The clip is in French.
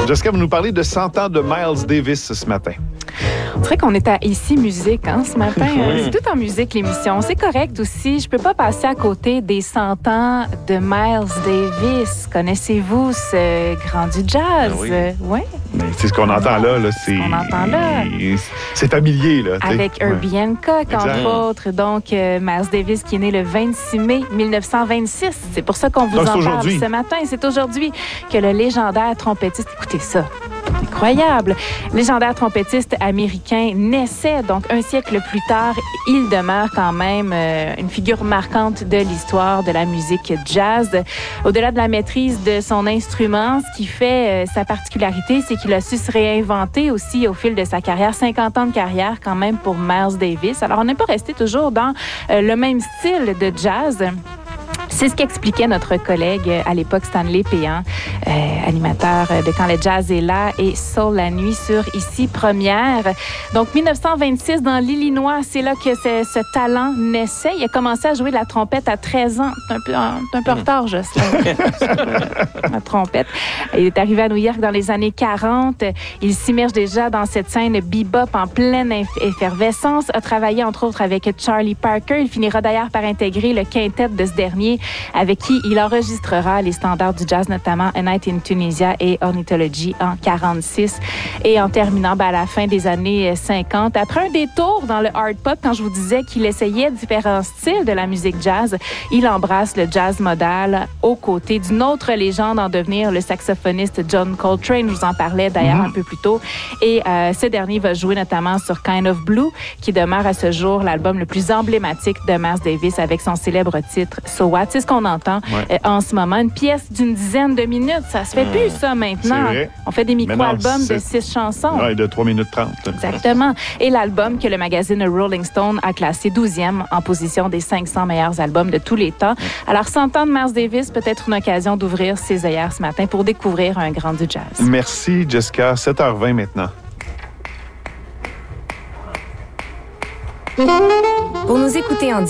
Jessica, vous nous parlez de 100 ans de Miles Davis ce matin. On dirait qu'on est à Ici Musique ce matin. Oui. C'est tout en musique, l'émission. C'est correct aussi. Je peux pas passer à côté des 100 ans de Miles Davis. Connaissez-vous ce grand du jazz? Oui. Ouais. Mais c'est ce qu'on entend là. C'est qu'on entend là. C'est familier. Là, Avec Herbie Hancock, Exact. entre autres. Donc, Miles Davis qui est né le 26 mai 1926. C'est pour ça qu'on vous Donc, c'est en parle aujourd'hui. ce matin. C'est aujourd'hui que le légendaire trompettiste... Écoutez ça. Incroyable. Légendaire trompettiste américain naissait donc un siècle plus tard. Il demeure quand même une figure marquante de l'histoire de la musique jazz. Au-delà de la maîtrise de son instrument, ce qui fait sa particularité, c'est qu'il a su se réinventer aussi au fil de sa carrière. 50 ans de carrière quand même pour Miles Davis. Alors, on n'est pas resté toujours dans le même style de jazz. C'est ce qu'expliquait notre collègue à l'époque, Stanley Péan, animateur de Quand le jazz est là et Soul la nuit sur Ici Première. Donc, 1926, dans l'Illinois, c'est là que ce talent naissait. Il a commencé à jouer de la trompette à 13 ans. C'est un peu en retard, Jocelyn. La trompette. Il est arrivé à New York dans les années 40. Il s'immerge déjà dans cette scène bebop en pleine effervescence. A travaillé, entre autres, avec Charlie Parker. Il finira d'ailleurs par intégrer le quintet de ce dernier, avec qui il enregistrera les standards du jazz, notamment A Night in Tunisia et Ornithology en 46. Et en terminant à la fin des années 50, après un détour dans le hard pop, quand je vous disais qu'il essayait différents styles de la musique jazz, il embrasse le jazz modal aux côtés d'une autre légende en devenir, le saxophoniste John Coltrane. Je vous en parlais d'ailleurs un peu plus tôt. Et ce dernier va jouer notamment sur Kind of Blue, qui demeure à ce jour l'album le plus emblématique de Miles Davis avec son célèbre titre So What. C'est ce qu'on entend en ce moment. Une pièce d'une dizaine de minutes. Ça se fait plus, ça, maintenant. C'est vrai. On fait des micro-albums de 6 chansons. Oui, de 3 minutes 30. Exactement. Et l'album que le magazine Rolling Stone a classé 12e en position des 500 meilleurs albums de tous les temps. Alors, 100 ans de Miles Davis, peut-être une occasion d'ouvrir ses œillères ce matin pour découvrir un grand du jazz. Merci, Jessica. 7h20 maintenant. Pour nous écouter en